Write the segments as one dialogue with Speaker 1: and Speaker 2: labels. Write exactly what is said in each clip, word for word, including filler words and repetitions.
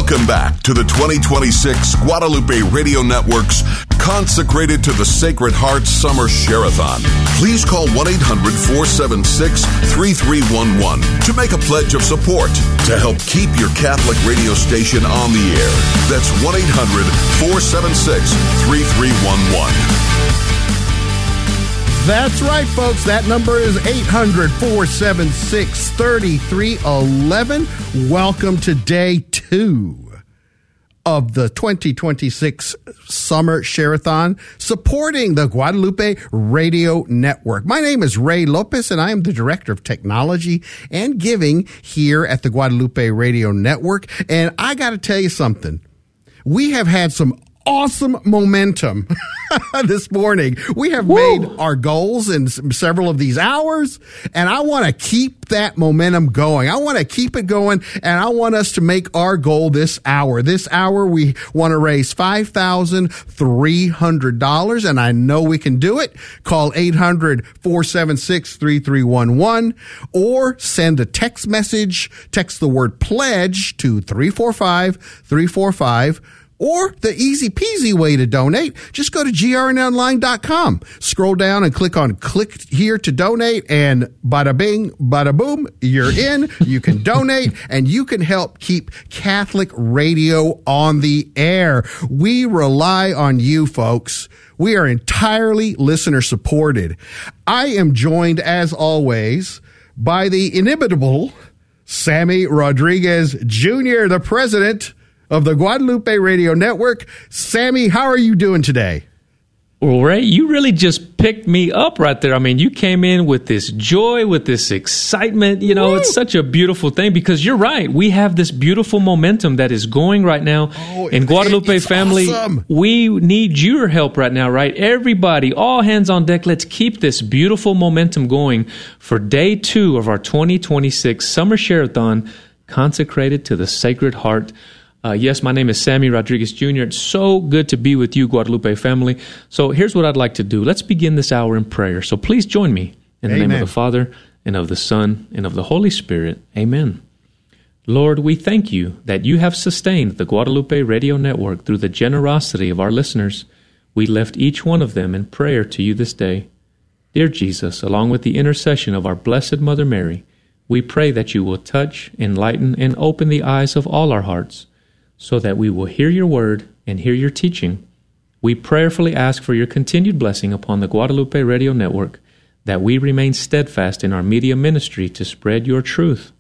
Speaker 1: Welcome back to the twenty twenty-six Guadalupe Radio Network's Consecrated to the Sacred Heart Summer Share-a-thon. Please call one eight hundred four seven six three three one one to make a pledge of support to help keep your Catholic radio station on the air. That's one eight hundred four seven six three three one one.
Speaker 2: That's right, folks. That number is eight hundred four seven six three three one one. Welcome to day two of the twenty twenty-six Summer Share-a-thon, supporting the Guadalupe Radio Network. My name is Ray Lopez, and I am the Director of Technology and Giving here at the Guadalupe Radio Network. And I got to tell you something. We have had some awesome momentum this morning. We have Woo. made our goals in several of these hours, and I want to keep that momentum going. I want to keep it going, and I want us to make our goal this hour. This hour, we want to raise five thousand three hundred dollars, and I know we can do it. Call eight hundred four seven six three three one one or send a text message. Text the word pledge to three four five three four five. Or the easy peasy way to donate, just go to G R N online dot com. Scroll down and click on click here to donate, and bada bing, bada boom, you're in. You can donate, and you can help keep Catholic radio on the air. We rely on you, folks. We are entirely listener supported. I am joined, as always, by the inimitable Sammy Rodriguez Junior, the president of the Guadalupe Radio Network. Sammy, how are you doing today?
Speaker 3: Well, Ray, you really just picked me up right there. I mean, you came in with this joy, with this excitement. You know, Woo! It's such a beautiful thing because you're right. We have this beautiful momentum that is going right now. Oh, in Guadalupe family, awesome. We need your help right now, right? Everybody, all hands on deck. Let's keep this beautiful momentum going for day two of our twenty twenty-six Summer Share-a-thon, consecrated to the Sacred Heart. Uh, yes, my name is Sammy Rodriguez Junior It's so good to be with you, Guadalupe family. So here's what I'd like to do. Let's begin this hour in prayer. So please join me in the Amen. Name of the Father, and of the Son, and of the Holy Spirit. Amen. Lord, we thank you that you have sustained the Guadalupe Radio Network through the generosity of our listeners. We lift each one of them in prayer to you this day. Dear Jesus, along with the intercession of our Blessed Mother Mary, we pray that you will touch, enlighten, and open the eyes of all our hearts, so that we will hear your word and hear your teaching. We prayerfully ask for your continued blessing upon the Guadalupe Radio Network, that we remain steadfast in our media ministry to spread your truth.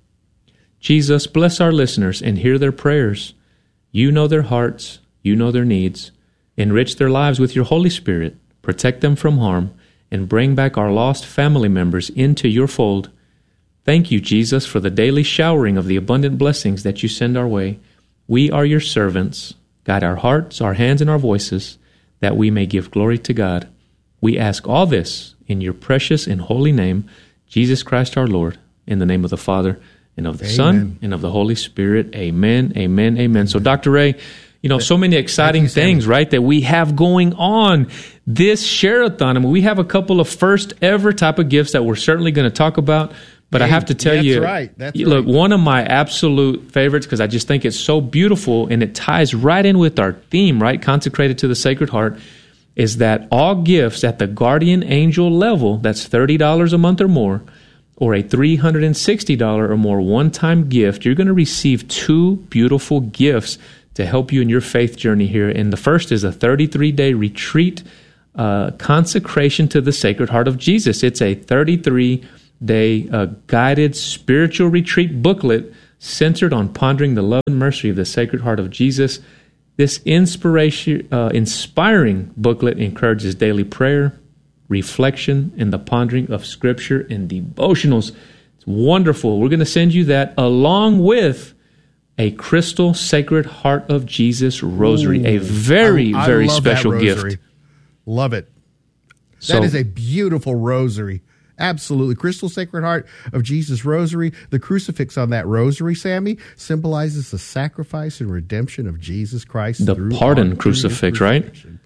Speaker 3: Jesus, bless our listeners and hear their prayers. You know their hearts, you know their needs. Enrich their lives with your Holy Spirit, protect them from harm, and bring back our lost family members into your fold. Thank you, Jesus, for the daily showering of the abundant blessings that you send our way. We are your servants. Guide our hearts, our hands, and our voices, that we may give glory to God. We ask all this in your precious and holy name, Jesus Christ our Lord, in the name of the Father, and of the Amen. Son, and of the Holy Spirit. Amen, amen, amen. So, Doctor Ray, you know, so many exciting things, right, that we have going on this Share-a-thon. I mean, we have a couple of first ever type of gifts that we're certainly going to talk about. But hey, I have to tell
Speaker 2: that's
Speaker 3: you,
Speaker 2: right. That's
Speaker 3: look,
Speaker 2: right.
Speaker 3: one of my absolute favorites, because I just think it's so beautiful and it ties right in with our theme, right, consecrated to the Sacred Heart, is that all gifts at the guardian angel level, that's thirty dollars a month or more, or a three hundred sixty dollars or more one-time gift, you're going to receive two beautiful gifts to help you in your faith journey here. And the first is a thirty-three day retreat, uh, consecration to the Sacred Heart of Jesus. It's a thirty-three day uh, guided spiritual retreat booklet centered on pondering the love and mercy of the Sacred Heart of Jesus. This inspiration, uh, inspiring booklet encourages daily prayer, reflection, and the pondering of Scripture and devotionals. It's wonderful. We're going to send you that along with a crystal Sacred Heart of Jesus rosary, Ooh, a very,
Speaker 2: I, I
Speaker 3: very
Speaker 2: love
Speaker 3: special
Speaker 2: that rosary.
Speaker 3: gift.
Speaker 2: Love it.
Speaker 3: So,
Speaker 2: that is a beautiful rosary. Absolutely. Crystal Sacred Heart of Jesus Rosary. The crucifix on that rosary, Sammy, symbolizes the sacrifice and redemption of Jesus Christ.
Speaker 3: The pardon crucifix, right?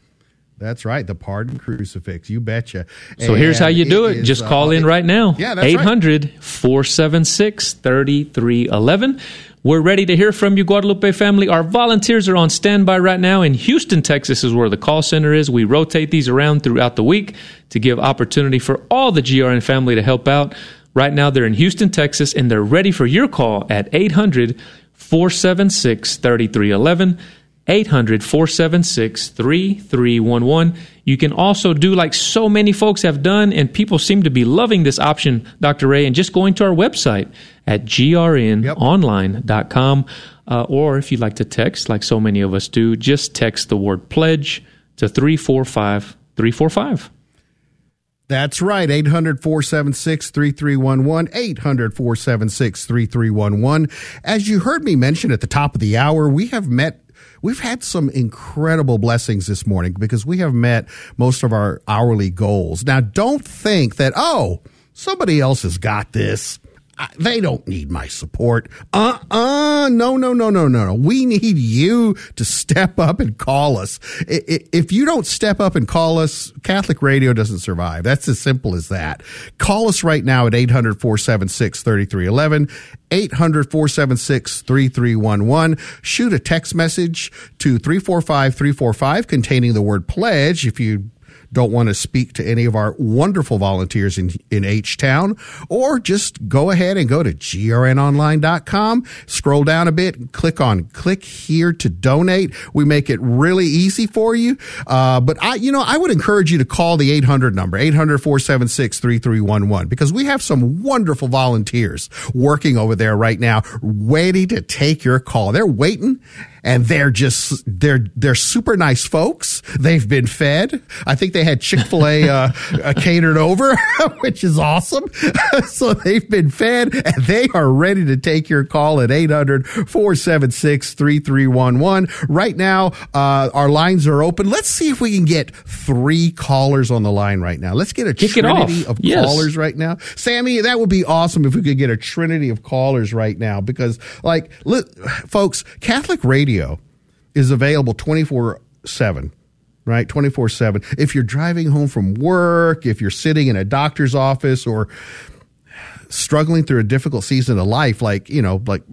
Speaker 2: That's right. The pardon crucifix. You betcha.
Speaker 3: So and here's how you do it. it. Just call uh, in right now.
Speaker 2: Yeah, that's
Speaker 3: eight hundred four seven six three three one one. We're ready to hear from you, Guadalupe family. Our volunteers are on standby right now. In Houston, Texas is where the call center is. We rotate these around throughout the week to give opportunity for all the G R N family to help out. Right now, they're in Houston, Texas, and they're ready for your call at eight hundred, four seven six, three three one one, eight hundred, four seven six, three three one one. You can also do like so many folks have done, and people seem to be loving this option, Doctor Ray, and just going to our website at G R N online dot com. Uh, or if you'd like to text, like so many of us do, just text the word pledge to three four five, three four five.
Speaker 2: That's right, eight hundred, four seven six, three three one one, eight hundred, four seven six, three three one one. As you heard me mention at the top of the hour, we have met We've had some incredible blessings this morning because we have met most of our hourly goals. Now, don't think that, oh, somebody else has got this. I, they don't need my support. Uh-uh. No, no, no, no, no, no. We need you to step up and call us. If you don't step up and call us, Catholic Radio doesn't survive. That's as simple as that. Call us right now at eight hundred, four seven six, three three one one, eight hundred, four seven six, three three one one. Shoot a text message to three four five, three four five containing the word pledge if you don't want to speak to any of our wonderful volunteers in, in H-Town, or just go ahead and go to G R N online dot com, scroll down a bit, and click on click here to donate. We make it really easy for you. Uh, but I, you know, I would encourage you to call the eight hundred number, eight hundred, four seven six, three three one one, because we have some wonderful volunteers working over there right now, waiting to take your call. They're waiting. And they're just, they're, they're super nice folks. They've been fed. I think they had Chick-fil-A, uh, uh catered over, which is awesome. So they've been fed and they are ready to take your call at eight hundred, four seven six, three three one one. Right now, uh, our lines are open. Let's see if we can get three callers on the line right now. Let's get a
Speaker 3: Kick
Speaker 2: trinity of
Speaker 3: yes.
Speaker 2: callers right now. Sammy, that would be awesome if we could get a trinity of callers right now, because like, li- folks, Catholic Radio is available twenty-four seven, right? twenty-four seven. If you're driving home from work, if you're sitting in a doctor's office or struggling through a difficult season of life, like, you know, like,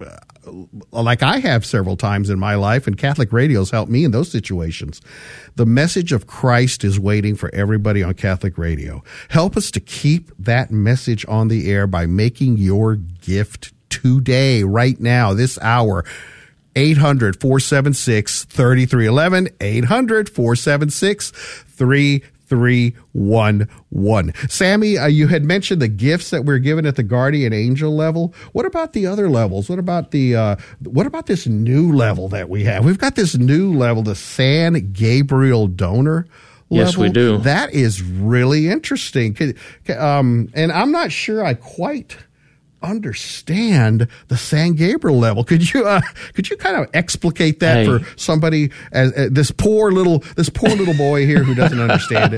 Speaker 2: like I have several times in my life, and Catholic Radio's helped me in those situations. The message of Christ is waiting for everybody on Catholic Radio. Help us to keep that message on the air by making your gift today, right now, this hour. eight hundred, four seven six, three three one one, eight hundred, four seven six, three three one one. Sammy, uh, you had mentioned the gifts that we're given at the guardian angel level. What about the other levels? What about the uh, what about this new level that we have? We've got this new level, the San Gabriel donor level.
Speaker 3: Yes, we do.
Speaker 2: That is really interesting. Um, and I'm not sure I quite understand the San Gabriel level. Could you uh, could you kind of explicate that
Speaker 3: hey.
Speaker 2: for somebody as uh, this poor little this poor little boy here who doesn't understand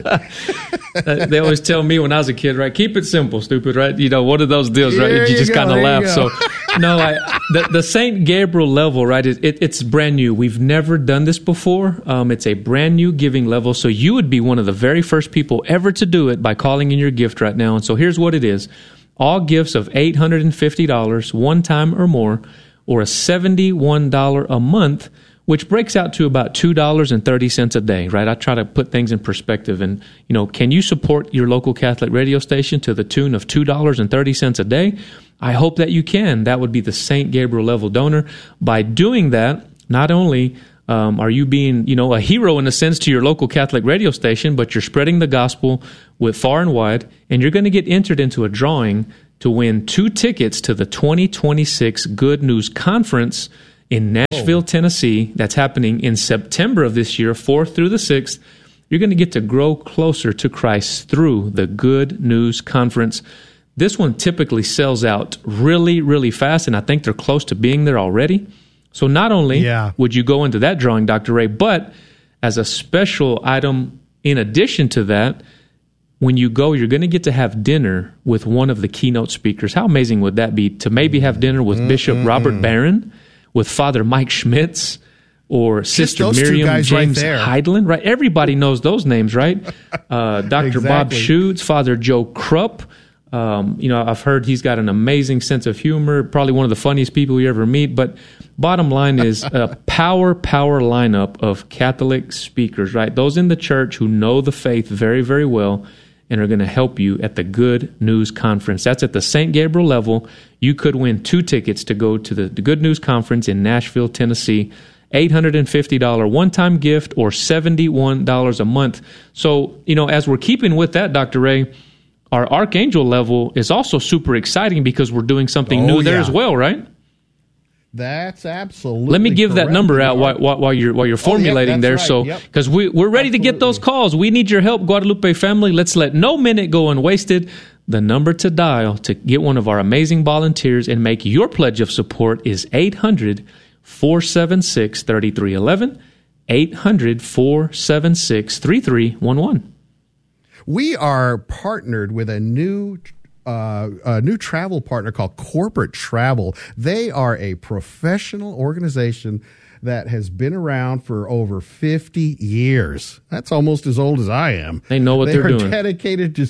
Speaker 2: it?
Speaker 3: They always tell me when I was a kid, right? Keep it simple, stupid, right? You know, what are those deals, right?
Speaker 2: There
Speaker 3: You,
Speaker 2: you
Speaker 3: just
Speaker 2: go,
Speaker 3: kind of
Speaker 2: there
Speaker 3: laugh.
Speaker 2: you
Speaker 3: So, no, I, the the Saint Gabriel level, right? It, it, it's brand new. We've never done this before. Um, it's a brand new giving level. So you would be one of the very first people ever to do it by calling in your gift right now. And so here's what it is. All gifts of eight hundred fifty dollars one time or more, or a seventy-one dollars a month, which breaks out to about two dollars and thirty cents a day, right? I try to put things in perspective. And, you know, can you support your local Catholic radio station to the tune of two dollars and thirty cents a day? I hope that you can. That would be the Saint Gabriel level donor. By doing that, not only Um, are you being, you know, a hero in a sense to your local Catholic radio station, but you're spreading the gospel with far and wide, and you're going to get entered into a drawing to win two tickets to the twenty twenty-six Good News Conference in Nashville, oh. Tennessee. That's happening in September of this year, fourth through the sixth. You're going to get to grow closer to Christ through the Good News Conference. This one typically sells out really, really fast, and I think they're close to being there already. So not only yeah. would you go into that drawing, Doctor Ray, but as a special item in addition to that, when you go, you're going to get to have dinner with one of the keynote speakers. How amazing would that be to maybe have dinner with mm-hmm. Bishop Robert Barron, with Father Mike Schmitz, or Just Sister Miriam James right Heidland? Right? Everybody knows those names, right? Uh, Doctor Exactly. Bob Schutz, Father Joe Krupp, Um, you know, I've heard he's got an amazing sense of humor, probably one of the funniest people you ever meet. But bottom line is a power, power lineup of Catholic speakers, right? Those in the church who know the faith very, very well and are going to help you at the Good News Conference. That's at the Saint Gabriel level. You could win two tickets to go to the, the Good News Conference in Nashville, Tennessee. eight hundred fifty dollars one-time gift or seventy-one dollars a month. So, you know, as we're keeping with that, Doctor Ray, our Archangel level is also super exciting because we're doing something
Speaker 2: oh,
Speaker 3: new there
Speaker 2: yeah.
Speaker 3: as well, right?
Speaker 2: That's absolutely.
Speaker 3: Let me give
Speaker 2: correct.
Speaker 3: that number out while, while, while you're while you're formulating
Speaker 2: oh, yep,
Speaker 3: there.
Speaker 2: right.
Speaker 3: So, because
Speaker 2: yep.
Speaker 3: we we're ready
Speaker 2: absolutely.
Speaker 3: to get those calls. We need your help, Guadalupe family. Let's let no minute go unwasted. The number to dial to get one of our amazing volunteers and make your pledge of support is eight hundred, four seven six, three three one one. eight hundred, four seven six, three three one one.
Speaker 2: We are partnered with a new uh, a new travel partner called Corporate Travel. They are a professional organization that has been around for over fifty years. That's almost as old as I am.
Speaker 3: They know what
Speaker 2: they
Speaker 3: they're
Speaker 2: are
Speaker 3: doing.
Speaker 2: Dedicated to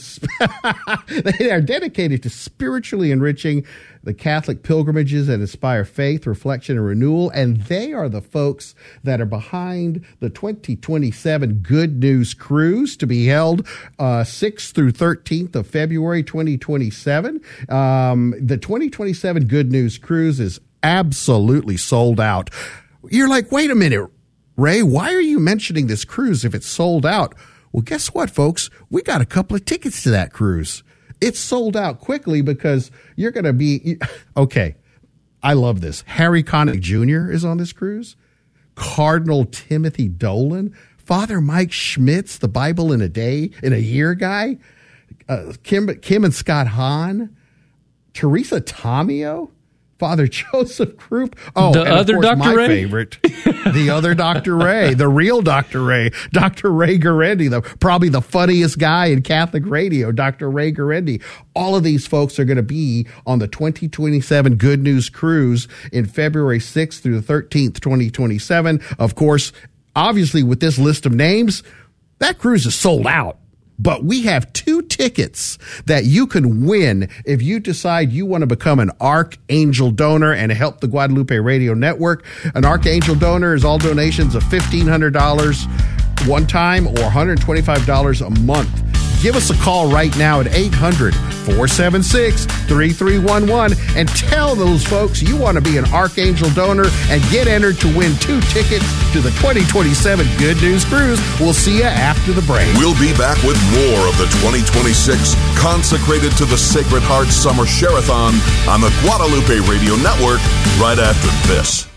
Speaker 2: they are dedicated to spiritually enriching the Catholic pilgrimages that inspire faith, reflection, and renewal. And they are the folks that are behind the twenty twenty-seven Good News Cruise to be held uh, sixth through thirteenth of February twenty twenty-seven. Um, the twenty twenty-seven Good News Cruise is absolutely sold out. You're like, wait a minute, Ray, why are you mentioning this cruise if it's sold out? Well, guess what, folks? We got a couple of tickets to that cruise. It's sold out quickly because you're going to be, okay, I love this. Harry Connick Junior is on this cruise. Cardinal Timothy Dolan. Father Mike Schmitz, the Bible in a day, in a year guy. Uh, Kim, Kim and Scott Hahn. Teresa Tomeo. Father Joseph Krupp. Oh,
Speaker 3: the
Speaker 2: and
Speaker 3: other
Speaker 2: of course,
Speaker 3: Doctor
Speaker 2: my
Speaker 3: Ray?
Speaker 2: favorite, the other Doctor Ray, the real Doctor Ray, Doctor Ray Guarendi, the probably the funniest guy in Catholic radio, Doctor Ray Guarendi. All of these folks are going to be on the twenty twenty-seven Good News Cruise in February sixth through the thirteenth, twenty twenty-seven. Of course, obviously, with this list of names, that cruise is sold out. But we have two tickets that you can win if you decide you want to become an Archangel donor and help the Guadalupe Radio Network. An Archangel donor is all donations of fifteen hundred dollars one time or one hundred twenty-five dollars a month. Give us a call right now at eight hundred, four seven six, three three one one and tell those folks you want to be an Archangel donor and get entered to win two tickets to the twenty twenty-seven Good News Cruise. We'll see you after the break.
Speaker 1: We'll be back with more of the twenty twenty-six consecrated to the Sacred Heart Summer Share-a-thon on the Guadalupe Radio Network right after this.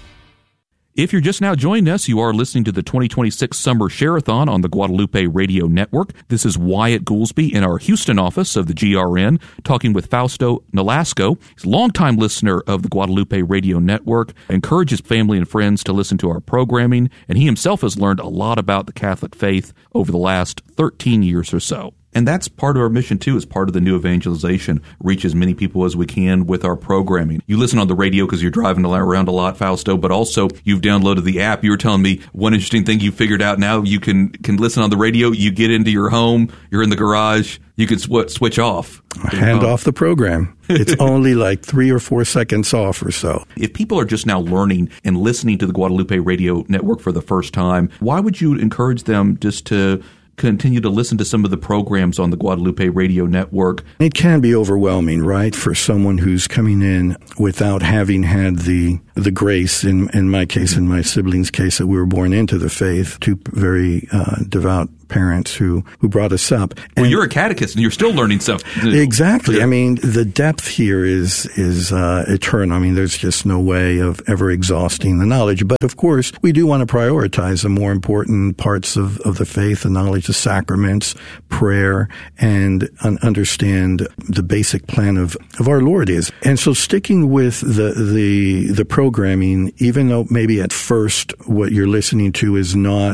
Speaker 4: If you're just now joining us, you are listening to the twenty twenty-six Summer Share-a-thon on the Guadalupe Radio Network. This is Wyatt Goolsby in our Houston office of the G R N, talking with Fausto Nolasco. He's a longtime listener of the Guadalupe Radio Network, encourages family and friends to listen to our programming, and he himself has learned a lot about the Catholic faith over the last thirteen years or so. And that's part of our mission, too, as part of the new evangelization, reach as many people as we can with our programming. You listen on the radio because you're driving around a lot, Fausto, but also you've downloaded the app. You were telling me one interesting thing you figured out now. You can, can listen on the radio. You get into your home. You're in the garage. You can sw- switch off.
Speaker 5: Hand off the program. It's only like three or four seconds off or so.
Speaker 4: If people are just now learning and listening to the Guadalupe Radio Network for the first time, why would you encourage them just to continue to listen to some of the programs on the Guadalupe Radio Network?
Speaker 5: It can be overwhelming, right, for someone who's coming in without having had the the grace, in in my case, in my siblings' case, that we were born into the faith, two very uh, devout parents who, who brought us up. And
Speaker 4: well, you're a catechist and you're still learning stuff.
Speaker 5: Exactly.
Speaker 4: Yeah.
Speaker 5: I mean, the depth here is is uh, eternal. I mean, there's just no way of ever exhausting the knowledge. But of course, we do want to prioritize the more important parts of, of the faith, the knowledge of sacraments, prayer, and un- understand the basic plan of, of our Lord is. And so sticking with the, the, the programming, even though maybe at first what you're listening to is not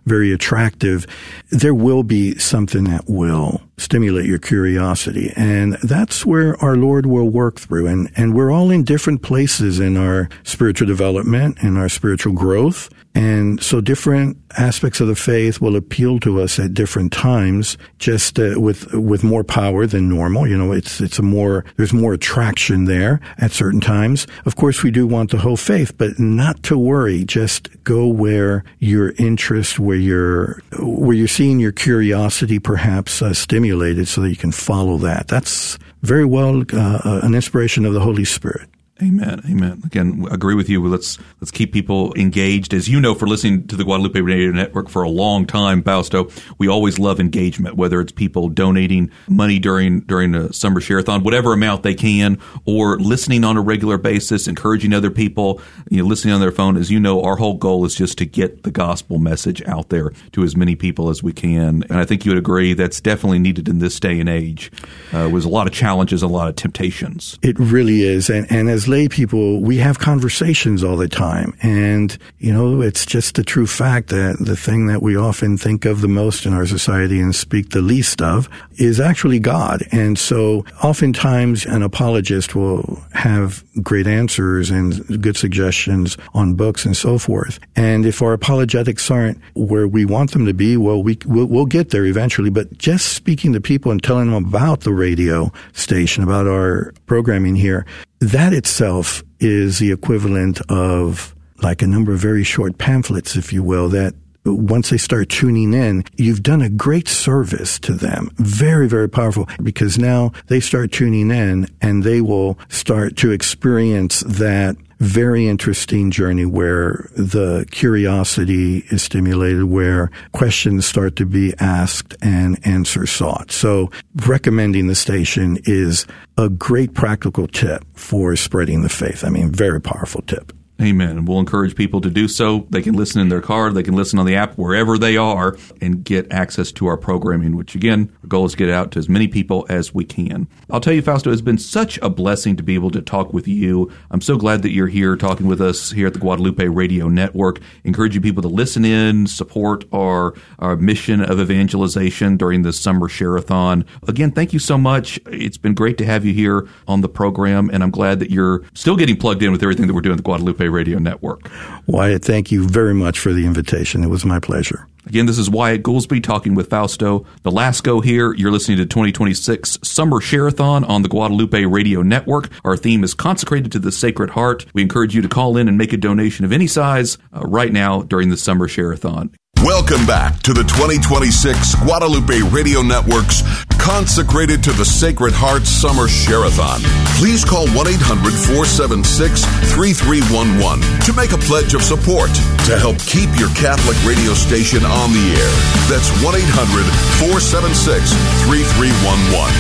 Speaker 5: very attractive, there will be something that will stimulate your curiosity. And that's where our Lord will work through. And, and we're all in different places in our spiritual development and our spiritual growth. And so different aspects of the faith will appeal to us at different times, just uh, with with more power than normal. You know, it's it's a more there's more attraction there at certain times. Of course, we do want the whole faith, but not to worry. Just go where your interest, where you're where you're seeing your curiosity perhaps uh, stimulated, so that you can follow that. That's very well uh, an inspiration of the Holy Spirit.
Speaker 4: Amen. Amen. Again, agree with you. Let's let's keep people engaged. As you know, for listening to the Guadalupe Radio Network for a long time, Fausto, we always love engagement, whether it's people donating money during during a summer share-a-thon, whatever amount they can, or listening on a regular basis, encouraging other people, you know, listening on their phone. As you know, our whole goal is just to get the gospel message out there to as many people as we can. And I think you would agree that's definitely needed in this day and age. Uh, there's a lot of challenges, a lot of temptations.
Speaker 5: It really is. And, and as lay people, we have conversations all the time. And, you know, it's just a true fact that the thing that we often think of the most in our society and speak the least of is actually God. And so oftentimes an apologist will have great answers and good suggestions on books and so forth. And if our apologetics aren't where we want them to be, well, we, we'll, we'll get there eventually. But just speaking to people and telling them about the radio station, about our programming here, that itself is the equivalent of like a number of very short pamphlets, if you will, that once they start tuning in, you've done a great service to them. Very, very powerful, because now they start tuning in and they will start to experience that very interesting journey where the curiosity is stimulated, where questions start to be asked and answers sought. So recommending the station is a great practical tip for spreading the faith. I mean, very powerful tip.
Speaker 4: Amen. And we'll encourage people to do so. They can listen in their car. They can listen on the app wherever they are and get access to our programming, which, again, our goal is to get out to as many people as we can. I'll tell you, Fausto, it's been such a blessing to be able to talk with you. I'm so glad that you're here talking with us here at the Guadalupe Radio Network, encouraging people to listen in, support our, our mission of evangelization during this summer share-a-thon. Again, thank you so much. It's been great to have you here on the program, and I'm glad that you're still getting plugged in with everything that we're doing at the Guadalupe Radio Network.
Speaker 5: Wyatt, thank you very much for the invitation. It was my pleasure.
Speaker 4: Again, this is Wyatt Goolsby talking with Fausto Nolasco here. You're listening to twenty twenty-six Summer Share-a-thon on the Guadalupe Radio Network. Our theme is Consecrated to the Sacred Heart. We encourage you to call in and make a donation of any size uh, right now during the Summer Share-a-thon.
Speaker 1: Welcome back to the twenty twenty-six Guadalupe Radio Network's Consecrated to the Sacred Heart Summer Share-a-thon. Please call one eight hundred four seven six three three one one to make a pledge of support to help keep your Catholic radio station on the air. That's one eight hundred four seven six three three one one.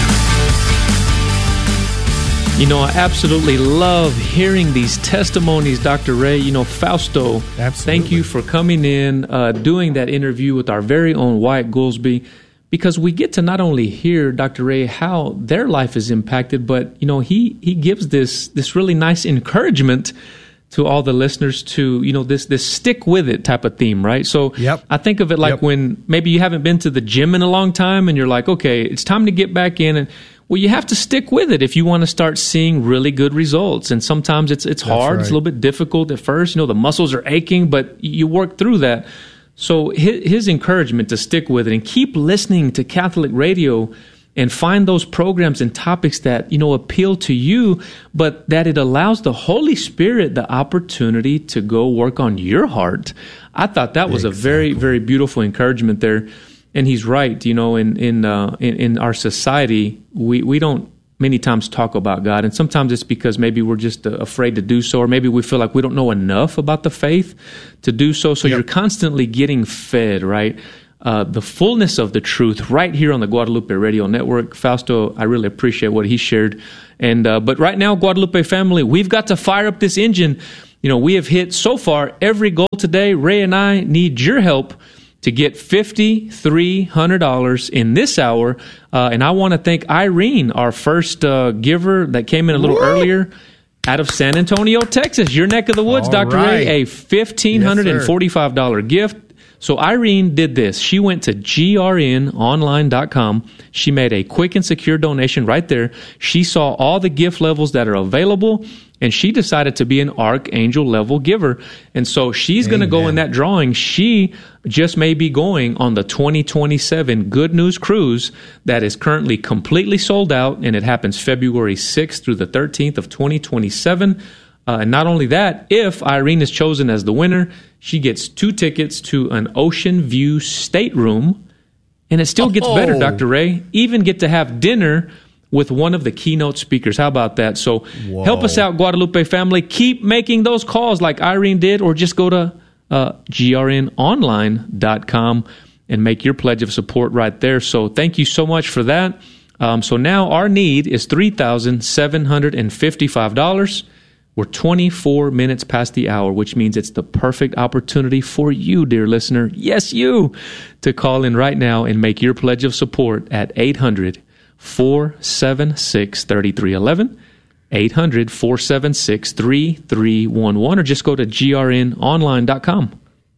Speaker 3: You know, I absolutely love hearing these testimonies, Doctor Ray. You know, Fausto,
Speaker 2: Absolutely.
Speaker 3: Thank you for coming in, uh, doing that interview with our very own Wyatt Goolsby, because we get to not only hear, Doctor Ray, how their life is impacted, but, you know, he, he gives this this really nice encouragement to all the listeners to, you know, this this stick with it type of theme, right? So
Speaker 2: Yep.
Speaker 3: I think of it like
Speaker 2: Yep.
Speaker 3: when maybe you haven't been to the gym in a long time and you're like, okay, it's time to get back in. And well, you have to stick with it if you want to start seeing really good results. And sometimes it's it's hard.
Speaker 2: right.
Speaker 3: It's a little bit difficult at first. You know, the muscles are aching, but you work through that. So his, his encouragement to stick with it and keep listening to Catholic radio and find those programs and topics that, you know, appeal to you, but that it allows the Holy Spirit the opportunity to go work on your heart. I thought that was exactly. a very, very beautiful encouragement there. And he's right. You know, in in uh, in, in our society, we, we don't many times talk about God, and sometimes it's because maybe we're just uh, afraid to do so, or maybe we feel like we don't know enough about the faith to do so. So yep. you're constantly getting fed, right? Uh, the fullness of the truth right here on the Guadalupe Radio Network. Fausto, I really appreciate what he shared. And uh, but right now, Guadalupe family, we've got to fire up this engine. You know, we have hit so far every goal today. Ray and I need your help to get five thousand three hundred dollars in this hour. Uh, and I want to thank Irene, our first uh, giver that came in a little what? earlier out of San Antonio, Texas, your neck of the woods,
Speaker 2: All
Speaker 3: Doctor
Speaker 2: right.
Speaker 3: Ray, a one thousand five hundred forty-five dollars
Speaker 2: yes,
Speaker 3: gift So Irene did this. She went to G R N online dot com. She made a quick and secure donation right there. She saw all the gift levels that are available, and she decided to be an Archangel level giver. And so she's going to go in that drawing. She just may be going on the twenty twenty-seven Good News Cruise that is currently completely sold out, and it happens February sixth through the thirteenth of twenty twenty-seven. Uh, and not only that, if Irene is chosen as the winner, she gets two tickets to an Ocean View stateroom. And it still gets
Speaker 2: oh.
Speaker 3: better, Doctor Ray. Even get to have dinner with one of the keynote speakers. How about that? So
Speaker 2: Whoa.
Speaker 3: help us out, Guadalupe family. Keep making those calls like Irene did, or just go to uh, G R N online dot com and make your pledge of support right there. So thank you so much for that. Um, so now our need is three thousand seven hundred fifty-five dollars. We're twenty-four minutes past the hour, which means it's the perfect opportunity for you, dear listener, yes, you, to call in right now and make your pledge of support at eight hundred, four seven six, three three one one, eight hundred, four seven six, three three one one, or just go to G R N online dot com.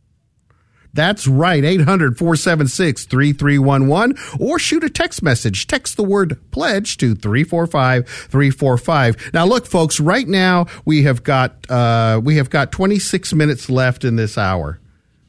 Speaker 2: That's right, eight hundred, four seven six, three three one one, or shoot a text message. Text the word pledge to three four five, three four five. Now, look, folks, right now we have got uh, we have got twenty-six minutes left in this hour.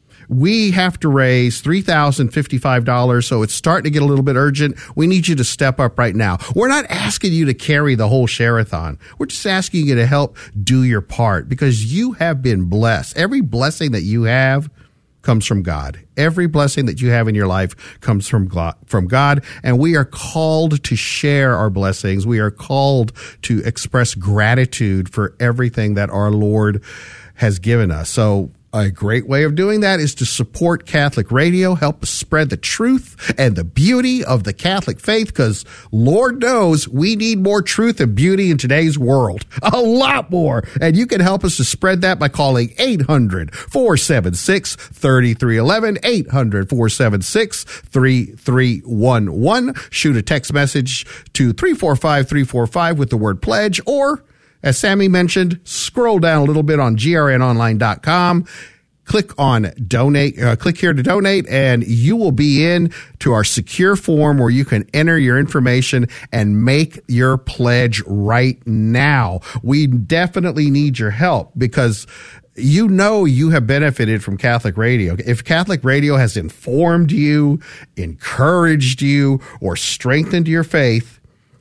Speaker 2: We have to raise three thousand fifty-five dollars, so it's starting to get a little bit urgent. We need you to step up right now. We're not asking you to carry the whole share-a-thon. We're just asking you to help do your part, because you have been blessed. Every blessing that you have comes from God. Every blessing that you have in your life comes from from God, and we are called to share our blessings. We are called to express gratitude for everything that our Lord has given us. So a great way of doing that is to support Catholic Radio, help us spread the truth and the beauty of the Catholic faith, because Lord knows we need more truth and beauty in today's world. A lot more. And you can help us to spread that by calling eight hundred, four seven six, three three one one, eight hundred, four seven six, three three one one. Shoot a text message to three four five, three four five with the word pledge, or as Sammy mentioned, scroll down a little bit on G R N online dot com. Click on donate, uh, click here to donate, and you will be in to our secure form where you can enter your information and make your pledge right now. We definitely need your help, because you know you have benefited from Catholic Radio. If Catholic Radio has informed you, encouraged you, or strengthened your faith,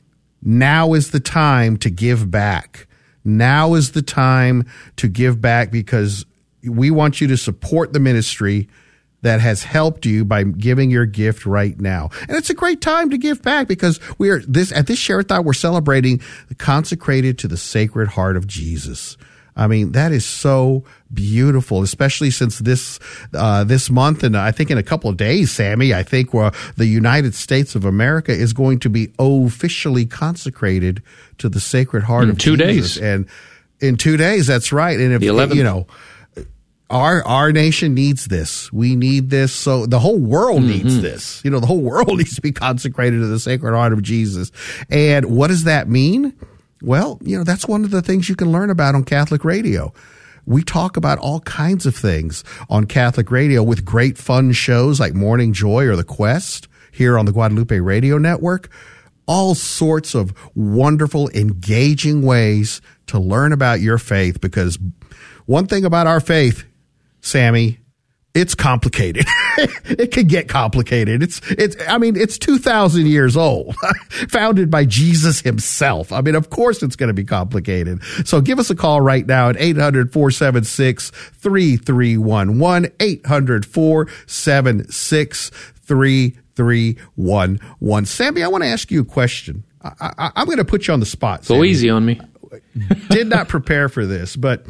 Speaker 2: now is the time to give back. Now is the time to give back, because we want you to support the ministry that has helped you by giving your gift right now. And it's a great time to give back, because we are this at this Share-a-thon, we're celebrating consecrated to the Sacred Heart of Jesus. I mean, that is so beautiful, especially since this uh, this month, and I think in a couple of days, Sammy, I think uh, the United States of America is going to be officially consecrated to the Sacred Heart
Speaker 3: in
Speaker 2: of
Speaker 3: two
Speaker 2: Jesus.
Speaker 3: days.
Speaker 2: And in two days, that's right. And if
Speaker 3: the eleventh.
Speaker 2: you know, our our nation needs this. We need this. So the whole world mm-hmm. needs this. You know, the whole world needs to be consecrated to the Sacred Heart of Jesus. And what does that mean? Well, you know, that's one of the things you can learn about on Catholic Radio. We talk about all kinds of things on Catholic Radio with great fun shows like Morning Joy or The Quest here on the Guadalupe Radio Network. All sorts of wonderful, engaging ways to learn about your faith, because one thing about our faith, Sammy, it's complicated. It can get complicated. It's, it's, I mean, it's two thousand years old, founded by Jesus himself. I mean, of course it's going to be complicated. So give us a call right now at eight hundred, four seven six, three three one one, eight hundred, four seven six, three three one one. Sammy, I want to ask you a question. I, I, I'm going to put you on the spot, Sammy.
Speaker 3: Go easy on me.
Speaker 2: Did not prepare for this, but,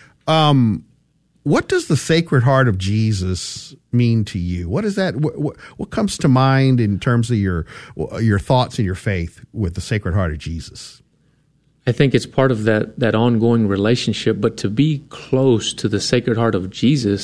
Speaker 2: um, what does the Sacred Heart of Jesus mean to you? What is that? What, what, what comes to mind in terms of your your thoughts and your faith with the Sacred Heart of Jesus?
Speaker 3: I think it's part of that that ongoing relationship. But to be close to the Sacred Heart of Jesus